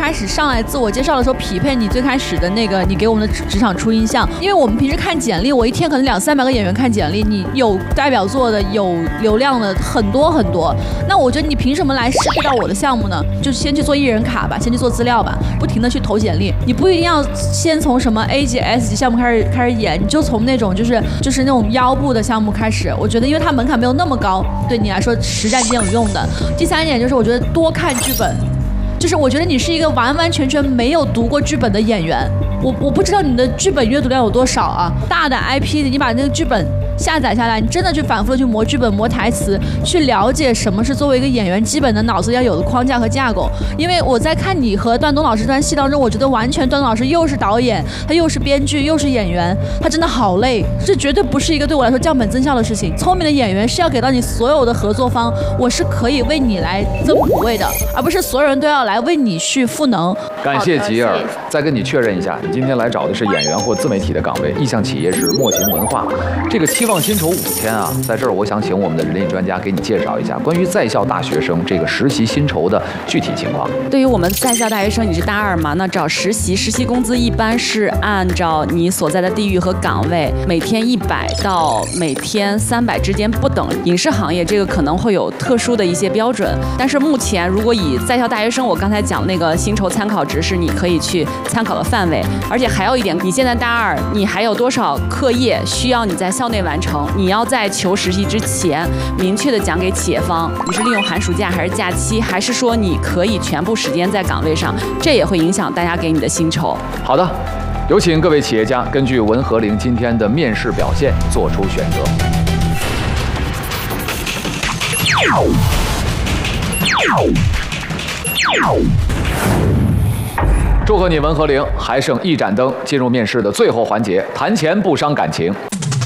开始上来自我介绍的时候匹配你最开始的那个你给我们的职场初印象，因为我们平时看简历，我一天可能200-300个演员看简历，你有代表作的，有流量的很多很多，那我觉得你凭什么来适配到我的项目呢？就先去做艺人卡吧，先去做资料吧，不停的去投简历，你不一定要先从什么 A 级 S 级项目开始演，你就从那种就是那种腰部的项目开始，我觉得因为它门槛没有那么高，对你来说实战经有用的。第3点就是我觉得多看剧本，就是我觉得你是一个完完全全没有读过剧本的演员，我不知道你的剧本阅读量有多少啊。大的 IP 你把那个剧本下载下来，你真的去反复的去磨剧本、磨台词，去了解什么是作为一个演员基本的脑子要有的框架和架构。因为我在看你和段东老师这段戏当中，我觉得完全段东老师又是导演，他又是编剧，又是演员，他真的好累，这绝对不是一个对我来说降本增效的事情。聪明的演员是要给到你所有的合作方，我是可以为你来增补位的，而不是所有人都要来为你去赋能。 感谢吉尔，再跟你确认一下，你今天来找的是演员或自媒体的岗位，意向企业是墨行文化。这个期望薪酬5天啊，在这儿我想请我们的人力专家给你介绍一下关于在校大学生这个实习薪酬的具体情况。 对于我们在校大学生，你是大2嘛？那找实习工资一般是按照你所在的地域和岗位，每天100到每天300之间不等。影视行业这个可能会有特殊的一些标准，但是目前如果以在校大学生，我刚才讲那个薪酬参考值是你可以去参考的范围。而且还有一点，你现在大2，你还有多少课业需要你在校内完成？你要在求实习之前明确的讲给企业方，你是利用寒暑假还是假期，还是说你可以全部时间在岗位上，这也会影响大家给你的薪酬。 好的，有请各位企业家根据文和玲今天的面试表现做出选择。祝贺你文和玲，还剩1盏灯，进入面试的最后环节，谈钱不伤感情。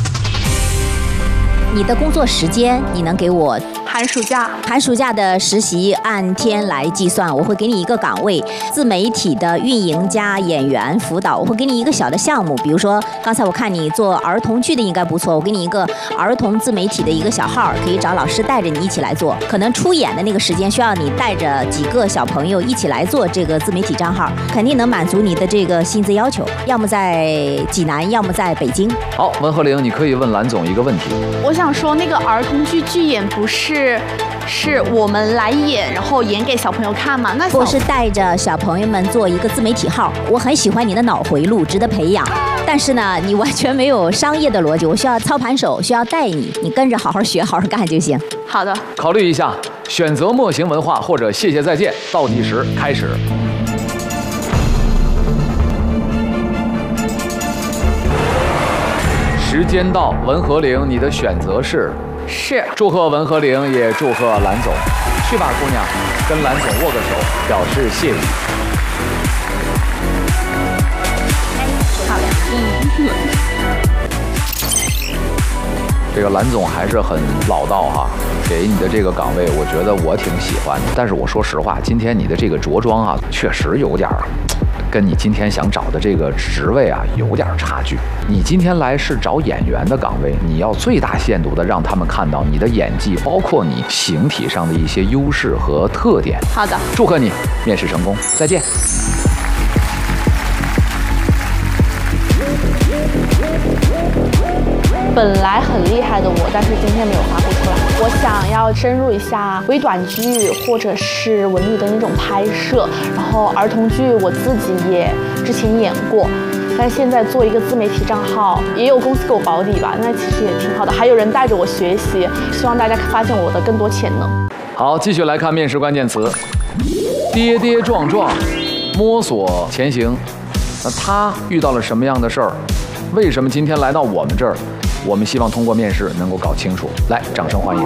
你的工作时间，你能给我寒暑假的实习按天来计算，我会给你一个岗位，自媒体的运营加演员辅导，我会给你一个小的项目，比如说刚才我看你做儿童剧的应该不错，我给你一个儿童自媒体的一个小号，可以找老师带着你一起来做，可能出演的那个时间需要你带着几个小朋友一起来做这个自媒体账号，肯定能满足你的这个薪资要求，要么在济南，要么在北京。 好，文和玲，你可以问蓝总一个问题。 我想说，那个儿童剧剧演不是我们来演，然后演给小朋友看嘛？那我是带着小朋友们做一个自媒体号。我很喜欢你的脑回路，值得培养。但是呢，你完全没有商业的逻辑，我需要操盘手，需要带你，你跟着好好学，好好干就行。 好的， 考虑一下，选择墨行文化或者谢谢再见，倒计时开始。时间到，文和玲，你的选择是？祝贺文和玲，也祝贺蓝总。去吧，姑娘，跟蓝总握个手，表示谢意。 漂亮。 这个蓝总还是很老道哈，给你的这个岗位，我觉得我挺喜欢的。但是我说实话，今天你的这个着装啊，确实有点跟你今天想找的这个职位啊有点差距。你今天来是找演员的岗位，你要最大限度的让他们看到你的演技，包括你形体上的一些优势和特点。 好的， 祝贺你面试成功，再见。 本来很厉害的我，但是今天没有发挥出来。我想要深入一下微短剧或者是文艺的那种拍摄，然后儿童剧我自己也之前演过，但是现在做一个自媒体账号，也有公司给我保底吧，那其实也挺好的，还有人带着我学习，希望大家发现我的更多潜能。 好，继续来看面试关键词：跌跌撞撞，摸索前行。那他遇到了什么样的事儿？为什么今天来到我们这儿？我们希望通过面试能够搞清楚。来，掌声欢迎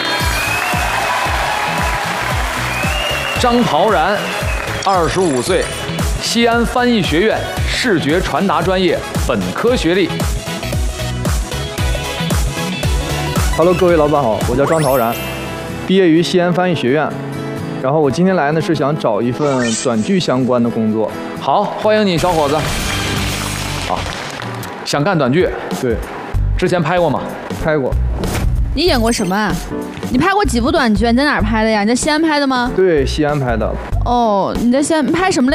张陶然，25岁，西安翻译学院视觉传达专业本科学历。 Hello， 各位老板好，我叫张陶然，毕业于西安翻译学院。然后我今天来呢是想找一份短剧相关的工作。 好，欢迎你，小伙子。好，想干短剧？ 对。 之前拍过吗？ 拍过。 你演过什么啊？你拍过几部短剧？你在哪儿拍的呀？你在西安拍的吗？ 对，西安拍的。 哦，你在西安拍什么类